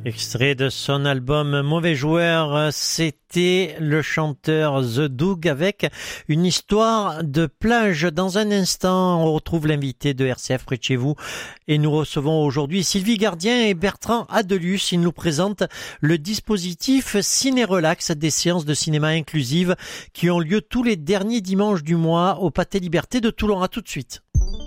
Extrait de son album Mauvais Joueur, c'était le chanteur The Doug avec une histoire de plage. Dans un instant, on retrouve l'invité de RCF près de chez vous et nous recevons aujourd'hui Sylvie Gardien et Bertrand Adelus. Ils nous présentent le dispositif Ciné Relax, des séances de cinéma inclusives qui ont lieu tous les derniers dimanches du mois au Pâté Liberté de Toulon. À tout de suite.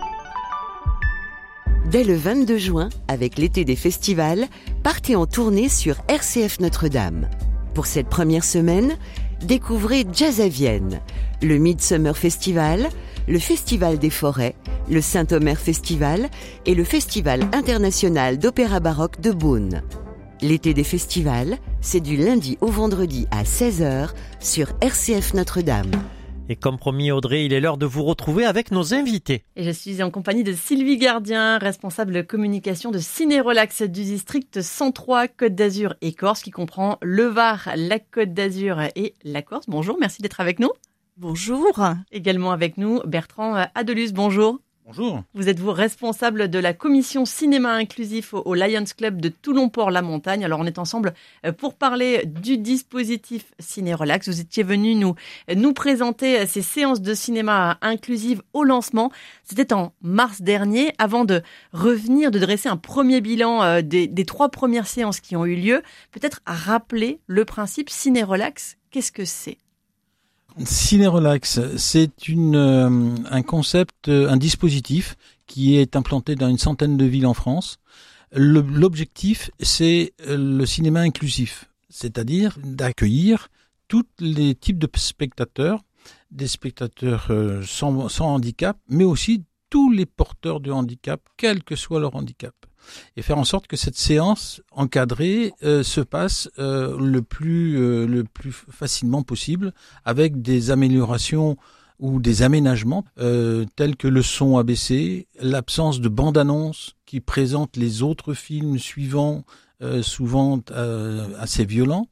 Dès le 22 juin, avec l'été des festivals, partez en tournée sur RCF Notre-Dame. Pour cette première semaine, découvrez Jazz à Vienne, le Midsummer Festival, le Festival des Forêts, le Saint-Omer Festival et le Festival international d'opéra baroque de Beaune. L'été des festivals, c'est du lundi au vendredi à 16h sur RCF Notre-Dame. Et comme promis, Audrey, il est l'heure de vous retrouver avec nos invités. Et je suis en compagnie de Sylvie Gardien, responsable communication de Ciné Relax du district 103 Côte d'Azur et Corse, qui comprend le Var, la Côte d'Azur et la Corse. Bonjour, merci d'être avec nous. Bonjour. Également avec nous, Bertrand Adelus, bonjour. Bonjour. Vous êtes responsable de la commission cinéma inclusif au Lions Club de Toulon-Port-la-Montagne. Alors on est ensemble pour parler du dispositif Ciné Relax. Vous étiez venu nous présenter ces séances de cinéma inclusive au lancement. C'était en mars dernier. Avant de revenir, de dresser un premier bilan des 3 premières séances qui ont eu lieu, peut-être rappeler le principe Ciné Relax. Qu'est-ce que c'est ? Ciné Relax, c'est un concept, un dispositif qui est implanté dans une centaine de villes en France. L'objectif, c'est le cinéma inclusif, c'est-à-dire d'accueillir tous les types de spectateurs, des spectateurs sans handicap, mais aussi tous les porteurs de handicap, quel que soit leur handicap. Et faire en sorte que cette séance encadrée se passe le plus facilement possible, avec des améliorations ou des aménagements tels que le son abaissé, l'absence de bande-annonce qui présente les autres films suivants, souvent assez violents,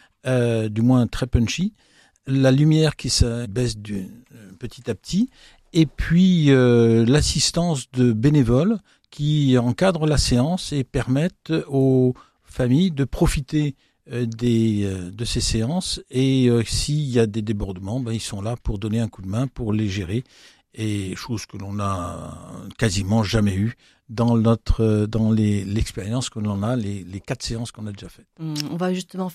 du moins très punchy, la lumière qui se baisse petit à petit, et puis l'assistance de bénévoles qui encadrent la séance et permettent aux familles de profiter de ces séances. Et s'il y a des débordements, ils sont là pour donner un coup de main, pour les gérer. Et chose que l'on n'a quasiment jamais eue dans l'expérience que l'on a, les 4 séances qu'on a déjà faites. On va justement